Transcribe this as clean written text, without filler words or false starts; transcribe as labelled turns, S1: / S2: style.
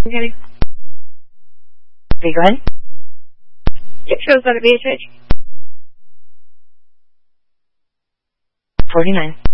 S1: Okay.
S2: Okay, go ahead.
S1: It shows that at BHH.
S2: 49.